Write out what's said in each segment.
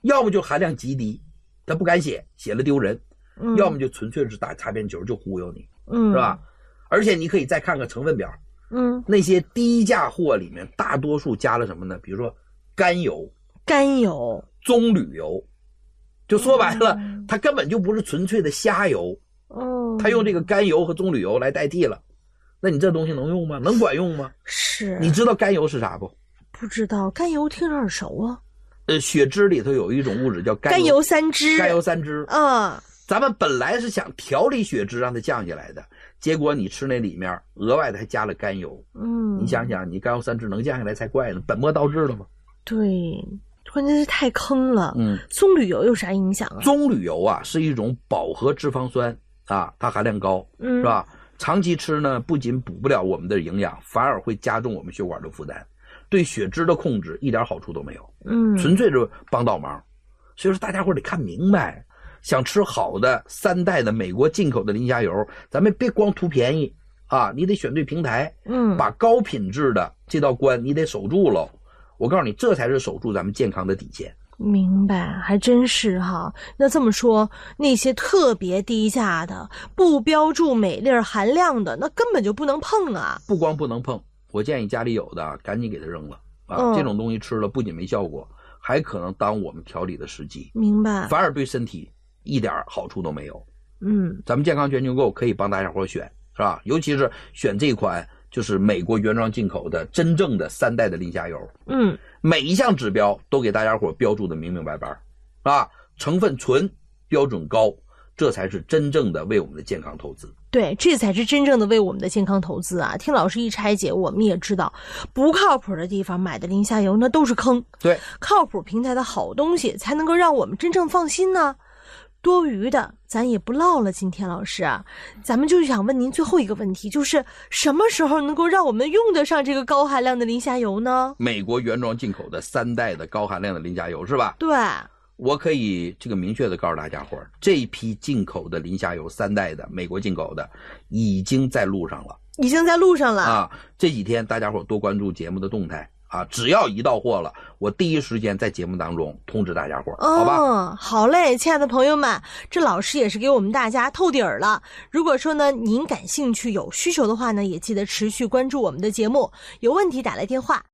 要么就含量极低，他不敢写，写了丢人，要么就纯粹是打擦边球，就忽悠你，是吧？而且你可以再看看成分表，那些低价货里面大多数加了什么呢？比如说甘油、棕榈油，就说白了，它根本就不是纯粹的虾油，它用这个甘油和棕榈油来代替了。那你这东西能用吗？能管用吗？ 是。 你知道甘油是啥不？ 不知道，甘油听着耳熟啊。 血脂里头有一种物质叫甘油三酯。 咱们本来是想调理血脂让它降下来的，结果你吃那里面额外的还加了甘油。你想想，你甘油三酯能降下来才怪呢，本末倒置了吗？ 对，关键是太坑了。棕榈油有啥影响啊？ 棕榈油啊是一种饱和脂肪酸啊，它含量高，是吧？长期吃呢，不仅补不了我们的营养，反而会加重我们血管的负担，对血脂的控制一点好处都没有。纯粹是帮倒忙。所以说大家伙得看明白，想吃好的3代的美国进口的磷虾油，咱们别光图便宜啊，你得选对平台，把高品质的这道关你得守住喽。我告诉你，这才是守住咱们健康的底线。 明白，还真是哈。那这么说，那些特别低价的、不标注镁粒含量的，那根本就不能碰啊！ 不光不能碰，我建议家里有的赶紧给它扔了啊！这种东西吃了不仅没效果，还可能耽误我们调理的时机。 明白， 反而对身体一点好处都没有。咱们健康全球购可以帮大家伙选，是吧？尤其是选这款就是美国原装进口的真正的3代的磷虾油。每一项指标都给大家伙标注的明明白白啊，成分纯，标准高，这才是真正的为我们的健康投资。 对，这才是真正的为我们的健康投资啊！听老师一拆解，我们也知道，不靠谱的地方买的磷虾油那都是坑。 对， 靠谱平台的好东西才能够让我们真正放心呢。多余的咱也不唠了，今天老师啊，咱们就想问您最后一个问题，就是什么时候能够让我们用得上这个高含量的磷虾油呢？ 美国原装进口的3代的高含量的磷虾油是吧？ 对， 我可以这个明确的告诉大家伙，这一批进口的磷虾油3代的美国进口的已经在路上了，啊！这几天大家伙多关注节目的动态啊，只要一到货了，我第一时间在节目当中通知大家伙，好吧？ 好嘞，亲爱的朋友们，这老师也是给我们大家透底儿了。如果说呢您感兴趣有需求的话呢，也记得持续关注我们的节目，有问题打来电话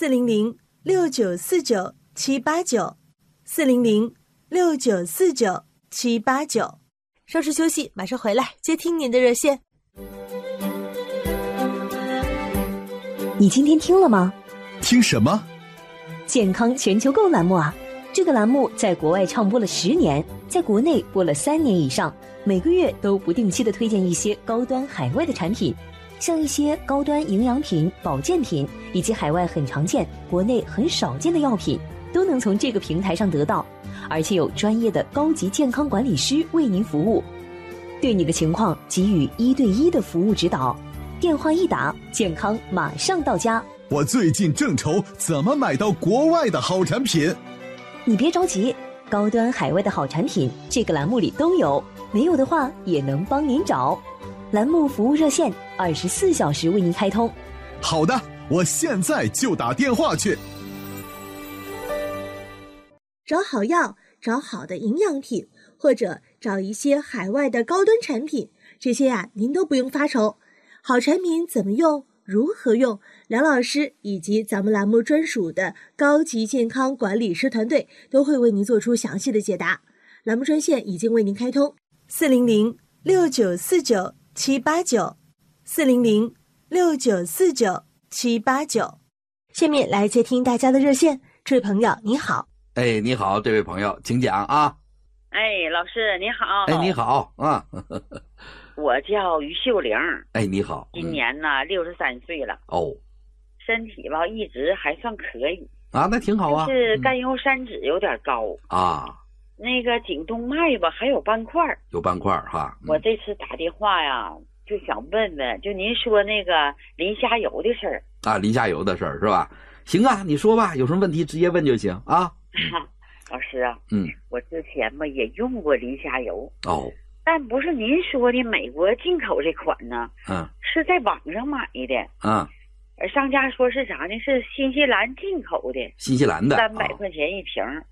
400-6949-789，400-6949-789。稍事休息，马上回来接听您的热线。 你今天听了吗？ 听什么？ 健康全球购栏目啊！这个栏目在国外唱播了10年，在国内播了3年以上，每个月都不定期的推荐一些高端海外的产品，像一些高端营养品、保健品，以及海外很常见、国内很少见的药品，都能从这个平台上得到，而且有专业的高级健康管理师为您服务，对你的情况给予1对1的服务指导。电话一打，健康马上到家。 我最近正愁怎么买到国外的好产品。 你别着急，高端海外的好产品这个栏目里都有，没有的话也能帮您找。栏目服务热线24小时为您开通。 好的，我现在就打电话去。 找好药，找好的营养品，或者找一些海外的高端产品，这些呀您都不用发愁。好产品怎么用，如何用，梁老师以及咱们栏目专属的高级健康管理师团队都会为您做出详细的解答。栏目专线已经为您开通，400-6949-789，400-6949-789。下面来接听大家的热线，这位朋友你好。 你好，这位朋友请讲啊。 老师你好。 你好啊。 我叫于秀玲。 你好。 今年呢63岁了。身体吧一直还算可以啊，那挺好啊。 就是甘油三酯有点高啊， 那个颈动脉吧还有斑块。 哈。 我这次打电话呀，就想问问，就您说那个磷虾油的事儿啊，磷虾油的事儿是吧？行啊，你说吧，有什么问题直接问就行啊。 老师啊，我之前吧也用过磷虾油但不是您说的美国进口这款呢，是在网上买的，而商家说是啥呢？是新西兰进口的， 新西兰的 300块钱一瓶。